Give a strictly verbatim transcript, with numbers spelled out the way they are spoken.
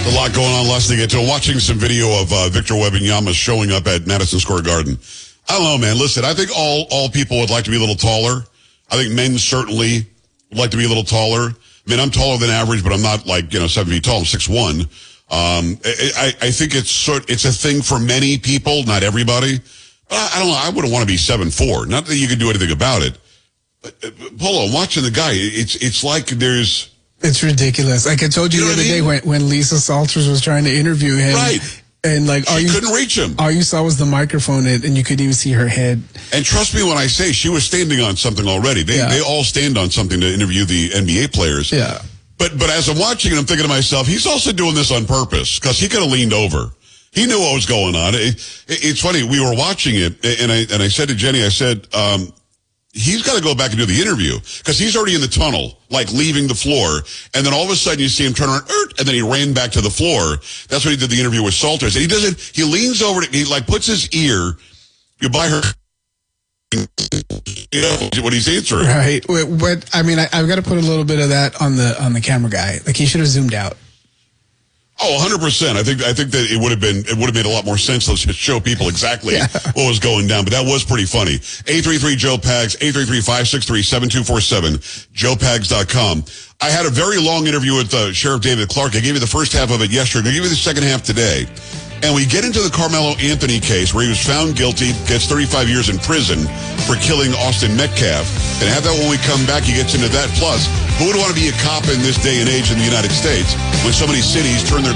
A lot going on, lots to get to. Watching some video of uh, Victor Wembanyama showing up at Madison Square Garden. I don't know, man. Listen, I think all all people would like to be a little taller. I think men certainly would like to be a little taller. I mean, I'm taller than average, but I'm not like, you know, seven feet tall. I'm six one. Um, I, I think it's sort, it's a thing for many people, not everybody. But I, I don't know. I wouldn't want to be seven four. Not that you can do anything about it. But, uh, Polo, I'm watching the guy. It's it's like there's. It's ridiculous. Like I told you, you know the other I mean? day when, when Lisa Salters was trying to interview him. Right. And like, all she you, couldn't reach him. All you saw was the microphone, and, and you couldn't even see her head. And trust me when I say she was standing on something already. They yeah. they all stand on something to interview the N B A players. Yeah. But but as I'm watching it, I'm thinking to myself, he's also doing this on purpose because he could have leaned over. He knew what was going on. It, it, it's funny. We were watching it, and I and I said to Jenny, I said, um, he's got to go back and do the interview because he's already in the tunnel, like leaving the floor. And then all of a sudden you see him turn around, and then he ran back to the floor. That's what he did the interview with Salters. And he doesn't, he leans over, to, he like puts his ear, you buy her, you know, what he's answering. Right. But I mean, I, I've got to put a little bit of that on the, on the camera guy. Like he should have zoomed out. Oh, one hundred percent. I think I think that it would have been it would have made a lot more sense to just show people exactly yeah. what was going down. But that was pretty funny. eight three three Joe Pags, eight three three, five six three, seven two four seven, joe pags dot com. I had a very long interview with uh, Sheriff David Clark. I gave you the first half of it yesterday. I'm going to give you the second half today. And we get into the Carmelo Anthony case where he was found guilty, gets thirty-five years in prison for killing Austin Metcalf. And have that when we come back, he gets into that. Plus, who would want to be a cop in this day and age in the United States when so many cities turn their